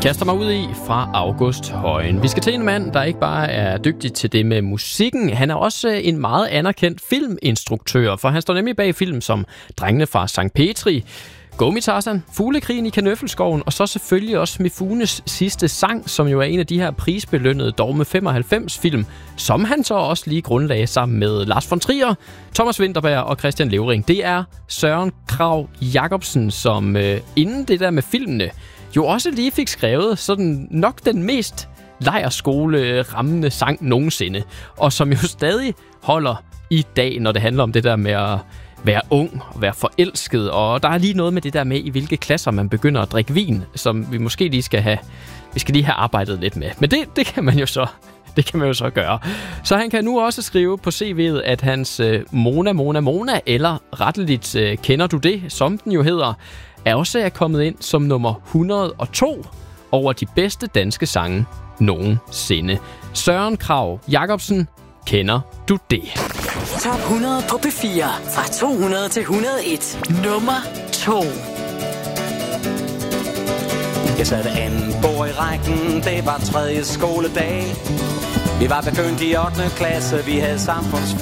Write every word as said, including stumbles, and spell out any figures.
Kaster mig ud i fra August Højen. Vi skal til en mand, der ikke bare er dygtig til det med musikken. Han er også en meget anerkendt filminstruktør, for han står nemlig bag film som Drengene fra Sankt Petri, Gummi Tarzan, Fuglekrigen i Kanøffelskoven, og så selvfølgelig også Mifunes sidste sang, som jo er en af de her prisbelønnede Dogme femoghalvfems film, som han så også lige grundlagde sammen med Lars von Trier, Thomas Vinterberg og Christian Levering. Det er Søren Kragh Jacobsen, som øh, inden det der med filmene, jo også lige fik skrevet sådan nok den mest lejrskole-rammende sang nogensinde, og som jo stadig holder i dag, når det handler om det der med at være ung og være forelsket, og der er lige noget med det der med, i hvilke klasser man begynder at drikke vin, som vi måske lige skal have, vi skal lige have arbejdet lidt med. Men det, det kan man jo så, det kan man jo så gøre. Så han kan nu også skrive på C V'et, at hans øh, Mona Mona Mona, eller retteligt øh, Kender du det, som den jo hedder, er også er kommet ind som nummer hundrede og to over de bedste danske sange nogensinde. Søren Kragh Jacobsen, Kender du det? Top hundrede på P fire. Fra to hundrede til et hundrede og et. Nummer to. Jeg satte anden bord i rækken. Det var tredje skoledag. Vi var begyndt i ottende klasse. Vi havde samfundsfag.